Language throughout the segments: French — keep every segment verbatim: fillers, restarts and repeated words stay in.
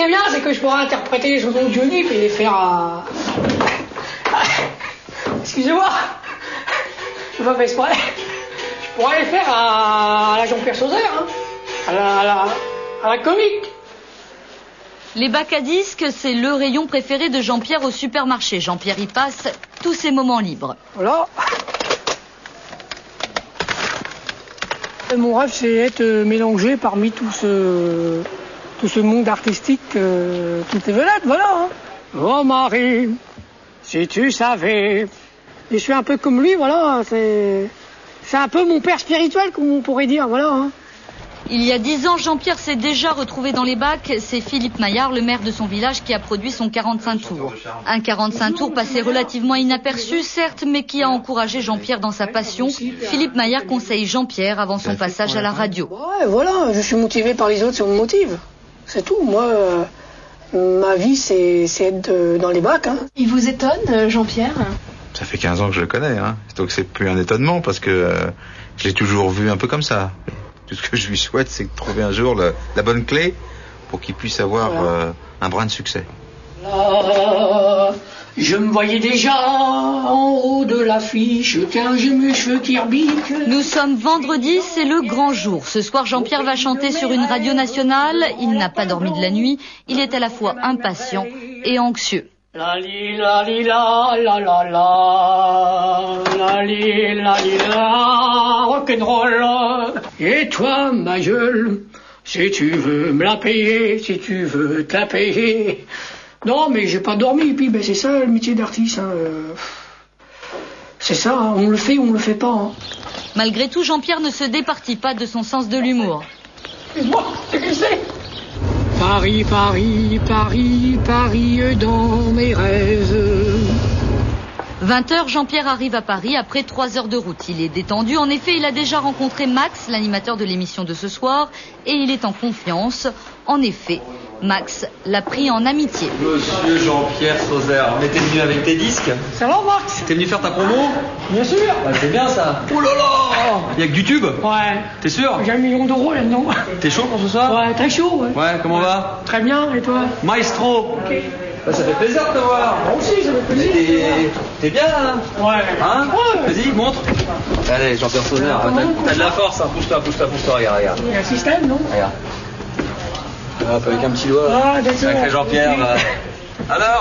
qui est bien, c'est que je pourrais interpréter les chansons de Johnny et les faire à... Excusez-moi, je ne fais pas exprès. Je pourrais les faire à, à la Jean-Pierre Sauzère, hein. à, la, à, la, à la comique. Les bacs à disques, c'est le rayon préféré de Jean-Pierre au supermarché. Jean-Pierre y passe tous ses moments libres. Voilà. Mon rêve, c'est être mélangé parmi tout ce, tout ce monde artistique, euh, toutes les vedettes, voilà. Hein. Oh Marie, si tu savais. Et je suis un peu comme lui, voilà. C'est, c'est un peu mon père spirituel, comme on pourrait dire, voilà. Hein. Il y a dix ans, Jean-Pierre s'est déjà retrouvé dans les bacs. C'est Philippe Maillard, le maire de son village, qui a produit son quarante-cinq tours. Un quarante-cinq tours passé relativement inaperçu, certes, mais qui a encouragé Jean-Pierre dans sa passion. Philippe Maillard conseille Jean-Pierre avant son passage à la radio. Ouais, voilà, je suis motivé par les autres, ça me motive. C'est tout. Moi, euh, ma vie, c'est, c'est être de, dans les bacs. Hein. Il vous étonne, Jean-Pierre ? Ça fait quinze ans que je le connais, hein. Donc c'est plus un étonnement parce que euh, je l'ai toujours vu un peu comme ça. Tout ce que je lui souhaite, c'est de trouver un jour le, la bonne clé pour qu'il puisse avoir voilà. euh, un brin de succès. Là, je me voyais déjà en haut de l'affiche, car j'ai mes cheveux qui rebiquent. Nous sommes vendredi, c'est le grand jour. Ce soir, Jean-Pierre va chanter sur une radio nationale. Il n'a pas dormi de la nuit. Il est à la fois impatient et anxieux. La li la li la la la la la li la li la rock'n'roll. Et toi ma gueule, si tu veux me la payer, si tu veux te la payer. Non mais j'ai pas dormi et puis ben c'est ça le métier d'artiste. Hein. C'est ça, hein. On le fait ou on le fait pas. Hein. Malgré tout, Jean-Pierre ne se départit pas de son sens de l'humour. Excuse-moi, c'est que c'est. Paris, Paris, Paris, Paris dans mes rêves. vingt heures, Jean-Pierre arrive à Paris après trois heures de route. Il est détendu. En effet, il a déjà rencontré Max, l'animateur de l'émission de ce soir, et il est en confiance. En effet, Max l'a pris en amitié. Monsieur Jean-Pierre Sauzère, mais t'es venu avec tes disques ? Ça va, Max ? T'es venu faire ta promo ? Bien sûr. Bah, c'est bien ça. Oh là là ! Y'a que du tube ? Ouais. T'es sûr ? J'ai un million d'euros là-dedans. T'es chaud pour ce soir ? Ouais, très chaud, ouais. Ouais, comment va ? Très bien, et toi ? Maestro. Ok. Bah, ça fait plaisir de te voir. Moi aussi, ça fait plaisir. T'es, t'es bien là ? Ouais. Hein ? Ouais. Vas-y, montre. Allez, Jean-Pierre Sauzère, t'as, t'as de la force, hein. Pousse-toi, pousse-toi, pousse-toi, regarde, regarde. Il y a un système, non ? Regarde. Hop, avec un petit doigt. Ah, d'accord. Sacré Jean-Pierre. Là. Alors ?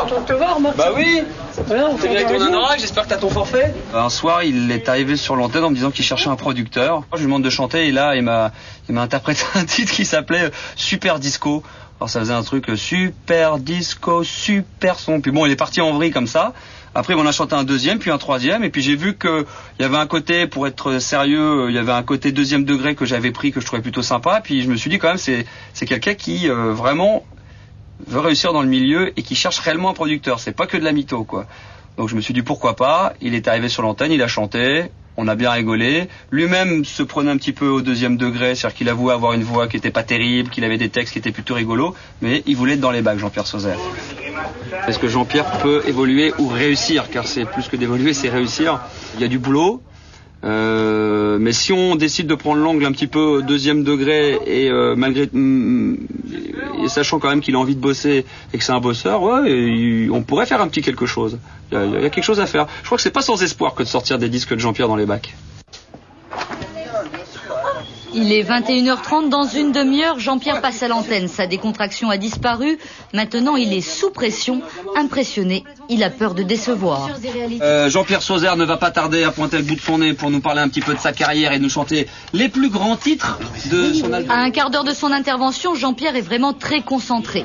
On te voir, Max. Bah oui. Voilà, on T'es bien avec ton anorak, j'espère que t'as ton forfait. Un soir, il est arrivé sur l'antenne en me disant qu'il cherchait un producteur. Je lui demande de chanter et là, il m'a, il m'a interprété un titre qui s'appelait Super Disco. Alors ça faisait un truc super disco, super son. Puis bon, il est parti en vrille comme ça. Après, on a chanté un deuxième, puis un troisième, et puis j'ai vu que il y avait un côté, pour être sérieux, il y avait un côté deuxième degré que j'avais pris, que je trouvais plutôt sympa. Puis je me suis dit quand même, c'est c'est quelqu'un qui euh, vraiment veut réussir dans le milieu et qui cherche réellement un producteur. C'est pas que de la mytho, quoi. Donc je me suis dit pourquoi pas. Il est arrivé sur l'antenne, il a chanté. On a bien rigolé. Lui-même se prenait un petit peu au deuxième degré, c'est-à-dire qu'il avouait avoir une voix qui était pas terrible, qu'il avait des textes qui étaient plutôt rigolos, mais il voulait être dans les bacs, Jean-Pierre Sauzère. Est-ce que Jean-Pierre peut évoluer ou réussir ? Car c'est plus que d'évoluer, c'est réussir. Il y a du boulot, euh, mais si on décide de prendre l'angle un petit peu au deuxième degré et euh, malgré, mm, et sachant quand même qu'il a envie de bosser et que c'est un bosseur, ouais, et on pourrait faire un petit quelque chose. Il y, a, il y a quelque chose à faire. Je crois que c'est pas sans espoir que de sortir des disques de Jean-Pierre dans les bacs. Il est vingt et une heures trente, dans une demi-heure, Jean-Pierre passe à l'antenne. Sa décontraction a disparu. Maintenant, il est sous pression, impressionné. Il a peur de décevoir. Euh, Jean-Pierre Sauzère ne va pas tarder à pointer le bout de son nez pour nous parler un petit peu de sa carrière et nous chanter les plus grands titres de son album. À un quart d'heure de son intervention, Jean-Pierre est vraiment très concentré.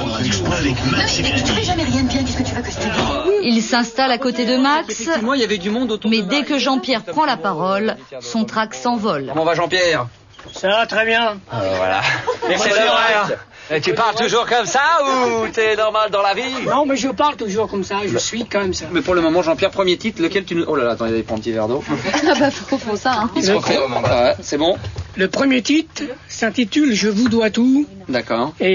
Il s'installe à côté de Max, Moi, il y avait du monde autour mais de dès Max. que Jean-Pierre prend la parole, son trac s'envole. Comment va Jean-Pierre ? Ça va très bien. Ah, voilà. Et c'est vrai. Et tu parles toujours comme ça ou t'es normal dans la vie ? Non, mais je parle toujours comme ça, je suis comme ça. Mais pour le moment, Jean-Pierre, premier titre, lequel tu nous... Oh là là, attends, il prend un petit verre d'eau. Ah bah faut, faut ça. Hein. Il se refait. Ouais, c'est bon. Le premier titre s'intitule Je vous dois tout. D'accord. Et